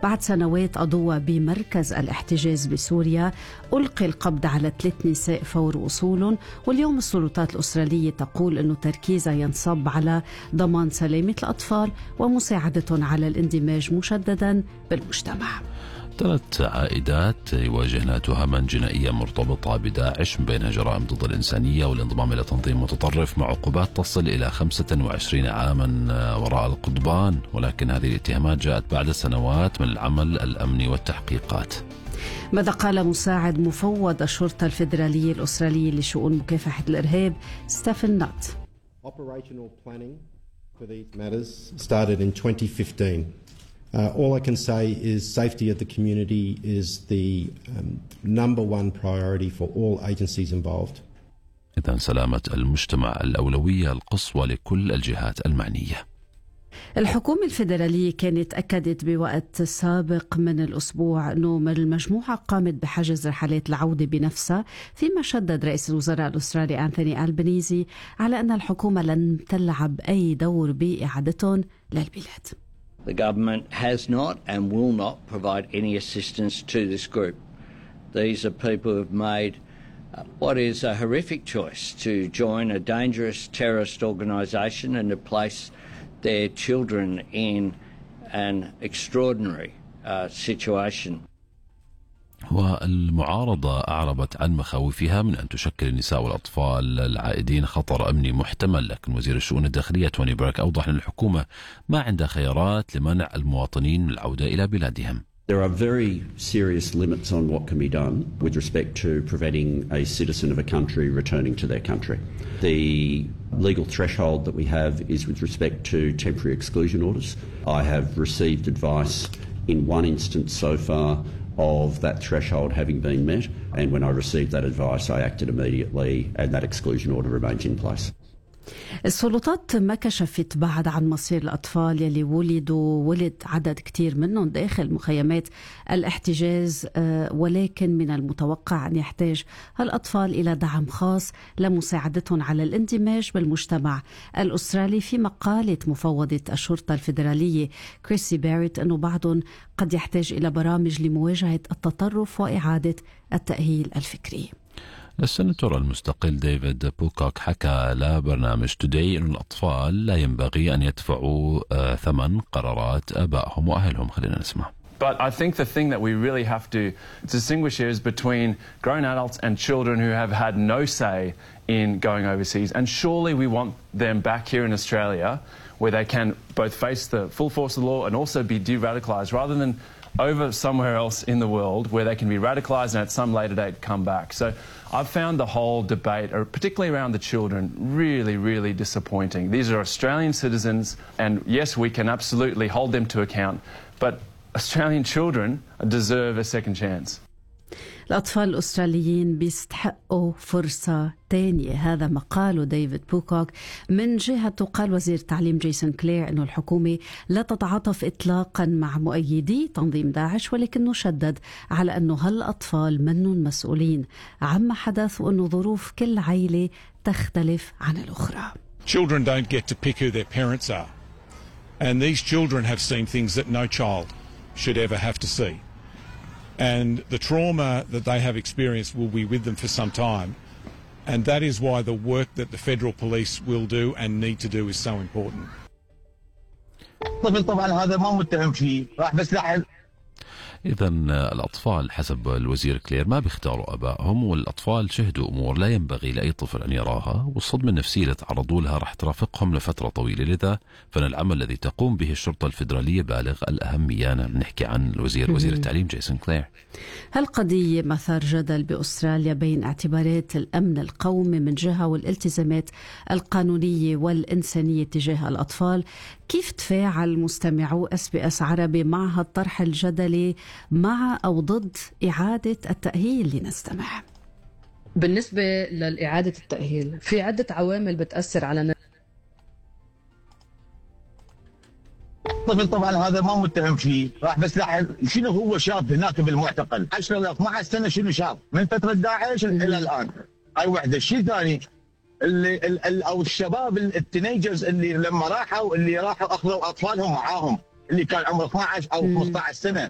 بعد سنوات قضوها بمركز الاحتجاز بسوريا ألقي القبض على 3 نساء فور وصولهم، واليوم السلطات الأسترالية تقول أنه تركيزها ينصب على ضمان سلامة الأطفال ومساعدتهم على الاندماج مشددا بالمجتمع. 3 عائدات يواجهن تهما جنائية مرتبطة بداعش، من بينها جرائم ضد الإنسانية والانضمام إلى تنظيم متطرف مع عقوبات تصل إلى 25 عاما وراء القضبان، ولكن هذه الاتهامات جاءت بعد سنوات من العمل الأمني والتحقيقات. ماذا قال مساعد مفوض الشرطة الفيدرالية الأسترالية لشؤون مكافحة الإرهاب ستيفن نات؟ Operational planning for these matters started in 2015. All I can say is safety of the community is the number one priority for all agencies involved. إذن سلامة المجتمع الأولوية القصوى لكل الجهات المعنية. الحكومة الفيدرالية كانت أكدت بوقت سابق من الأسبوع أنه المجموعة قامت بحجز رحلات العودة بنفسها، فيما شدد رئيس الوزراء الأسترالي أنتوني ألبانيزي على أن الحكومة لن تلعب أي دور بإعادتهم للبلاد. The government has not and will not provide any assistance to this group. These are people who have made what is a horrific choice to join a dangerous terrorist organisation and to place their children in an extraordinary situation. والمعارضة أعربت عن مخاوفها من أن تشكل النساء والأطفال العائدين خطر أمني محتمل، لكن وزير الشؤون الداخلية توني بيرك أوضح أن الحكومة ما عندها خيارات لمنع المواطنين من العودة إلى بلادهم. There are very serious limits on what can be done with respect to preventing a citizen of a country returning to their country. The legal threshold that we have is with respect to temporary exclusion orders. I have received advice in one instance so far of that threshold having been met, and when I received that advice I acted immediately and that exclusion order remains in place. السلطات ما كشفت بعد عن مصير الأطفال يلي ولد عدد كتير منهم داخل مخيمات الاحتجاز، ولكن من المتوقع أن يحتاج هالأطفال إلى دعم خاص لمساعدتهم على الاندماج بالمجتمع الأسترالي، فيما قالت مفوضة الشرطة الفيدرالية كريسي باريت أنه بعضهم قد يحتاج إلى برامج لمواجهة التطرف وإعادة التأهيل الفكري. السناتور المستقل ديفيد بوكوك حكى لبرنامج توداي أن الأطفال لا ينبغي أن يدفعوا ثمن قرارات آبائهم وأهلهم. خلينا نسمع. But I think the thing that we really have to distinguish here is between grown adults and children who have had no say in going overseas. And surely we want them back here in Australia where they can both face the full force of the law and also be de-radicalised, rather than over somewhere else in the world where they can be radicalised and at some later date come back. So I've found the whole debate, particularly around the children, really, really disappointing. These are Australian citizens, and yes, we can absolutely hold them to account, but Australian children deserve a second chance. الأطفال الأستراليين بيستحقوا فرصة تانية، هذا ما قاله ديفيد بوكوك. من جهته قال وزير التعليم جيسون كلير أنه الحكومة لا تتعاطف إطلاقا مع مؤيدي تنظيم داعش، ولكنه شدد على أنه هالأطفال منهم مسؤولين عما حدث، وأنه ظروف كل عائلة تختلف عن الأخرى. Children don't get to pick who their parents are, and these children have seen things that no child should ever have to see. And the trauma that they have experienced will be with them for some time. And that is why the work that the federal police will do and need to do is so important. الطفل طبعا هذا ما متهم فيه، راح بس لحل. إذن الأطفال حسب الوزير كلير ما بيختاروا أبائهم، والأطفال شهدوا أمور لا ينبغي لأي طفل أن يراها، والصدمة النفسية اللي تعرضوا لها راح ترافقهم لفترة طويلة. لذا فإن العمل الذي تقوم به الشرطة الفيدرالية بالغ الأهمية. نحكي عن وزير التعليم جيسون كلير. هالقضية مثار جدل بأستراليا بين اعتبارات الأمن القومي من جهة والالتزامات القانونية والإنسانية تجاه الأطفال. كيف تفاعل مستمعو SBS عربي مع هالطرح الجدلي مع أو ضد إعادة التأهيل؟ لنستمع. بالنسبة لإعادة التأهيل في عدة عوامل بتأثر على الطفل طبعا هذا ما متهم فيه، راح بس لحل. شنو هو شاب هناك بالمعتقل 10 ل 12 سنة، شنو شاب من فترة داعش إلى الآن. هاي وحدة. الشيء الثاني اللي او الشباب التينيجرز اللي لما راحوا اخذوا اطفالهم معاهم، اللي كان عمره 12 او 15 سنه.